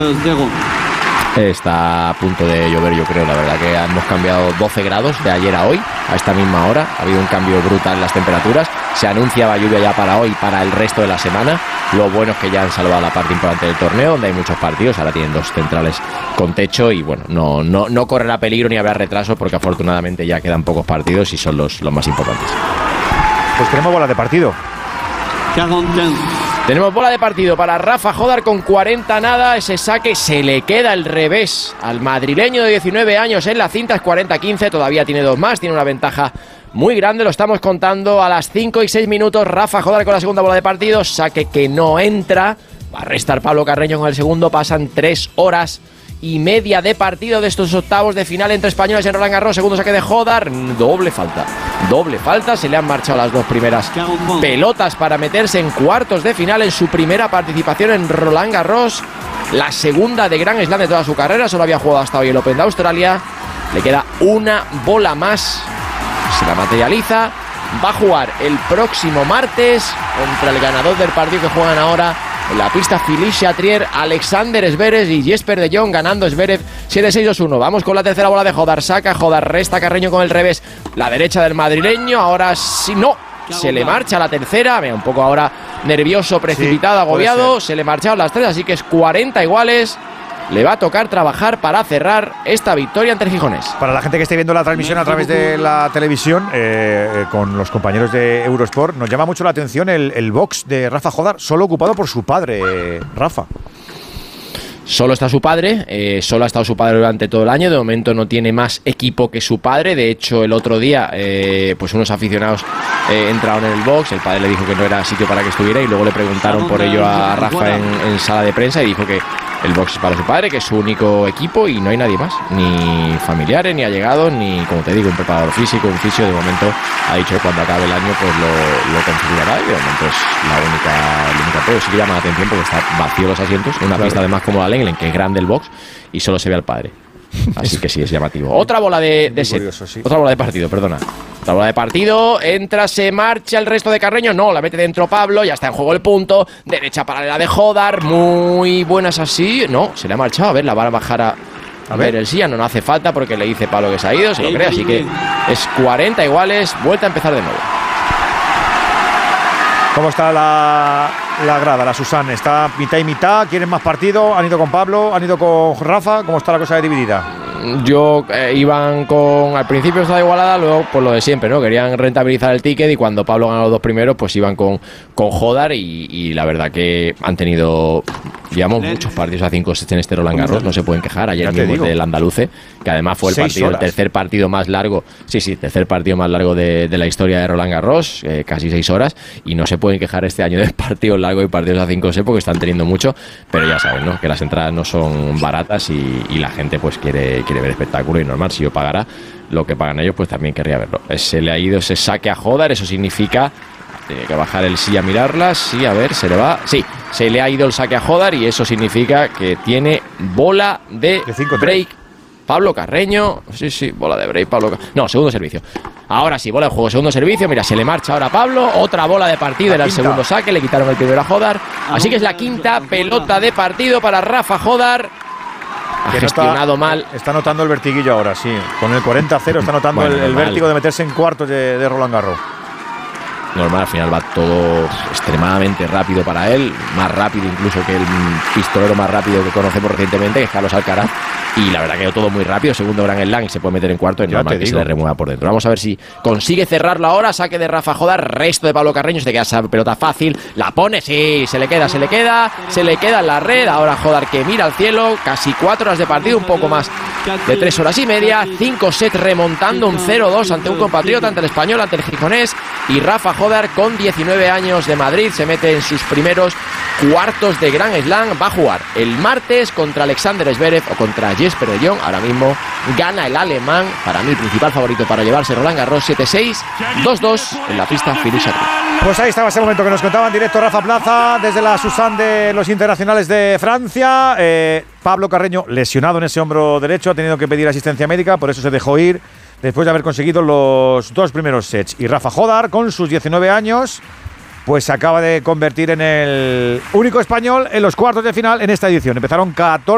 Está a punto de llover, yo creo, la verdad que hemos cambiado 12 grados de ayer a hoy, a esta misma hora. Ha habido un cambio brutal en las temperaturas. Se anunciaba lluvia ya para hoy y para el resto de la semana. Lo bueno es que ya han salvado la parte importante del torneo, donde hay muchos partidos. Ahora tienen 2 centrales con techo y bueno, no correrá peligro ni habrá retraso, porque afortunadamente ya quedan pocos partidos y son los más importantes. Pues tenemos bola de partido. Tenemos bola de partido para Rafa Jódar con 40 nada. Ese saque se le queda el revés al madrileño de 19 años en la cinta. Es 40-15, todavía tiene 2 más, tiene una ventaja muy grande. Lo estamos contando a las 5 y 6 minutos. Rafa Jódar con la segunda bola de partido. Saque que no entra. Va a restar Pablo Carreño con el segundo. Pasan 3 horas y media de partido de estos octavos de final entre españoles en Roland Garros. Segundo saque de Jódar, doble falta, se le han marchado las 2 primeras pelotas para meterse en cuartos de final en su primera participación en Roland Garros, la segunda de Grand Slam de toda su carrera. Solo había jugado hasta hoy el Open de Australia. Le queda una bola más, se la materializa, va a jugar el próximo martes contra el ganador del partido que juegan ahora en la pista Philippe Chatrier, Alexander Zverev y Jesper de Jong, ganando Zverev 7-6-2-1. Vamos con la tercera bola de Jódar. Saca Jódar, resta Carreño con el revés. La derecha del madrileño, ahora sí, no. Se le marcha la tercera, un poco ahora nervioso, precipitado, agobiado. Se le marcharon las 3, así que es 40 iguales. Le va a tocar trabajar para cerrar esta victoria ante el Gijonés. Para la gente que esté viendo la transmisión a través de la televisión, con los compañeros de Eurosport, nos llama mucho la atención el box de Rafa Jódar, solo ocupado por su padre, Rafa. Solo está su padre, solo ha estado su padre durante todo el año. De momento no tiene más equipo que su padre. De hecho, el otro día, pues unos aficionados entraron en el box. El padre le dijo que no era sitio para que estuviera y luego le preguntaron por ello a Rafa en sala de prensa y dijo que el box es para su padre, que es su único equipo y no hay nadie más, ni familiares, ni allegados, ni, como te digo, un preparador físico, un fisio. De momento ha dicho que cuando acabe el año pues lo configurará y de momento es la única apoyo. Sí que llama la atención porque está vacío los asientos, en una pista además como la Lenglen, que es grande el box y solo se ve al padre. Así que sí, es llamativo. Otra bola de set. Curioso, sí. Otra bola de partido, perdona. Otra bola de partido. Entra, se marcha el resto de Carreño. No, la mete dentro Pablo. Ya está en juego el punto. Derecha paralela de Jódar. Muy buenas así. No, se le ha marchado. A ver, la va a bajar a ver el silla. No hace falta porque le dice Pablo que se ha ido. Se lo cree. Así que es 40 iguales. Vuelta a empezar de nuevo. ¿Cómo está la grada, la Susan? ¿Está mitad y mitad? ¿Quieren más partido? ¿Han ido con Pablo? ¿Han ido con Rafa? ¿Cómo está la cosa dividida? Iban con... Al principio estaba igualada, luego pues lo de siempre, ¿no? Querían rentabilizar el ticket y cuando Pablo ganó los 2 primeros, pues iban con Jódar y la verdad que han tenido... Llevamos muchos partidos a 5 sets en este Roland Garros, no se pueden quejar. Ayer mismo del Andaluce, que además fue el tercer partido más largo. Sí, tercer partido más largo de la historia de Roland Garros, casi 6 horas, y no se pueden quejar este año de partidos largos y partidos a 5 sets porque están teniendo mucho, pero ya saben, ¿no? Que las entradas no son baratas y la gente pues quiere ver espectáculo y normal, si yo pagara lo que pagan ellos, pues también querría verlo. Se le ha ido ese saque a Jódar, eso significa... Tiene que bajar el sí a mirarlas. Sí, a ver, se le va. Sí, se le ha ido el saque a Jódar y eso significa que tiene bola de break Pablo Carreño. Sí, bola de break Pablo Carreño. No, segundo servicio. Ahora sí, bola de juego, segundo servicio. Mira, se le marcha ahora a Pablo. Otra bola de partido, era el segundo saque. Le quitaron el primero a Jódar. Así que es la quinta pelota de partido para Rafa Jódar. Ha gestionado mal. Está notando el vertiguillo ahora, sí. Con el 40-0 está notando el vértigo de meterse en cuartos de Roland Garros. Normal, al final va todo extremadamente rápido para él, más rápido incluso que el pistolero más rápido que conocemos recientemente, que es Carlos Alcaraz, y la verdad que todo muy rápido. Segundo Grand Slam y se puede meter en cuarto, es normal que se le remueva por dentro. Vamos a ver si consigue cerrarlo ahora. Saque de Rafa Jódar, resto de Pablo Carreño, se te queda esa pelota fácil, la pone, sí, se le queda en la red. Ahora Jódar que mira al cielo, casi 4 horas de partido, un poco más de 3 horas y media, 5 sets remontando un 0-2 ante un compatriota, ante el español, ante el gijonés, y Rafa Jódar con 19 años de Madrid se mete en sus primeros cuartos de Grand Slam. Va a jugar el martes contra Alexander Zverev o contra Jesper de Jong. Ahora mismo gana el alemán, para mí el principal favorito para llevarse Roland Garros, 7-6, 2-2 en la pista Philippe Chatrier. Pues ahí estaba ese momento que nos contaba en directo Rafa Plaza desde la Susan de los internacionales de Francia. Pablo Carreño lesionado en ese hombro derecho, ha tenido que pedir asistencia médica, por eso se dejó ir después de haber conseguido los 2 primeros sets. Y Rafa Jódar, con sus 19 años, pues se acaba de convertir en el único español en los cuartos de final en esta edición. Empezaron 14